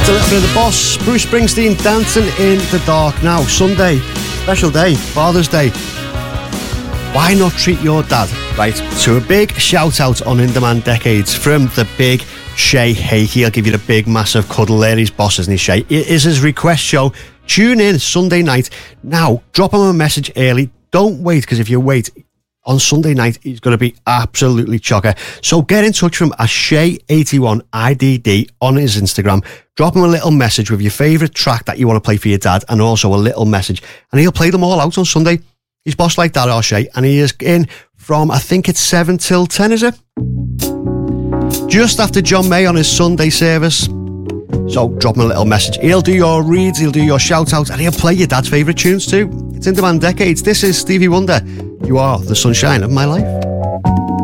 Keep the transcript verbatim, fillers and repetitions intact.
A little bit of the Boss, Bruce Springsteen, Dancing in the Dark. Now, Sunday, special day, Father's Day. Why not treat your dad, right? So a big shout out on In Demand Decades from the big Shay Hakey. I'll give you the big massive cuddle there. He's boss, isn't he, Shay? It is his request show. Tune in Sunday night. Now, drop him a message early. Don't wait, because if you wait, on Sunday night, he's going to be absolutely chocker. So get in touch with him at Shay eighty-one I D D on his Instagram. Drop him a little message with your favourite track that you want to play for your dad, and also a little message. And he'll play them all out on Sunday. He's boss like that, Shay. And he is in from, I think it's seven till ten, is it? Just after John May on his Sunday service. So drop him a little message. He'll do your reads, he'll do your shout-outs, and he'll play your dad's favourite tunes too. It's In Demand Decades. This is Stevie Wonder. You are the sunshine of my life.